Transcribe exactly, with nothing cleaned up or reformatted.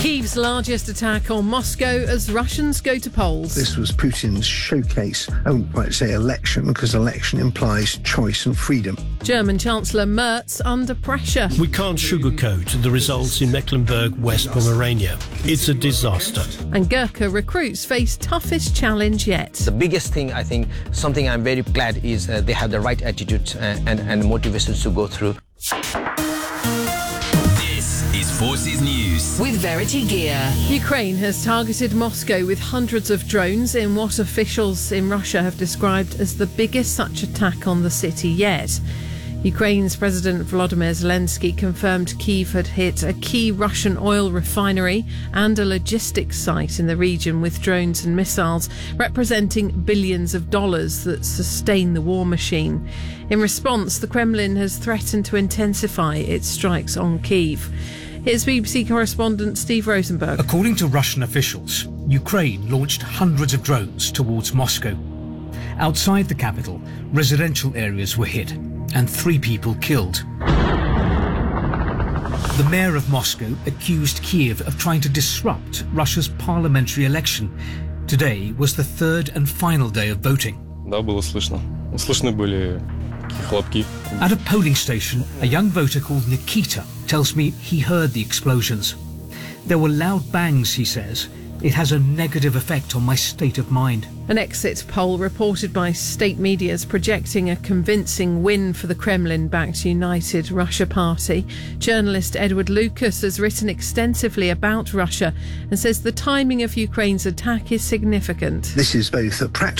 Kyiv's largest attack on Moscow as Russians go to polls. This was Putin's showcase. I wouldn't quite say election, because election implies choice and freedom. German Chancellor Merz under pressure. We can't sugarcoat the results in Mecklenburg, West Pomerania. It's a disaster. And Gurkha recruits face toughest challenge yet. The biggest thing, I think, something I'm very glad is uh, they have the right attitude uh, and, and motivations to go through. Forces News with Verity Gear. Ukraine has targeted Moscow with hundreds of drones in what officials in Russia have described as the biggest such attack on the city yet. Ukraine's President Volodymyr Zelensky confirmed Kyiv had hit a key Russian oil refinery and a logistics site in the region with drones and missiles representing billions of dollars that sustain the war machine. In response, the Kremlin has threatened to intensify its strikes on Kyiv. Here's B B C correspondent Steve Rosenberg. According to Russian officials, Ukraine launched hundreds of drones towards Moscow. Outside the capital, residential areas were hit and three people killed. The mayor of Moscow accused Kyiv of trying to disrupt Russia's parliamentary election. Today was the third and final day of voting. Да, было слышно. Слышны были хлопки. At a polling station, a young voter called Nikita tells me he heard the explosions. There were loud bangs, he says. It has a negative effect on my state of mind. An exit poll reported by state media is projecting a convincing win for the Kremlin-backed United Russia Party. Journalist Edward Lucas has written extensively about Russia and says the timing of Ukraine's attack is significant. This is both a practical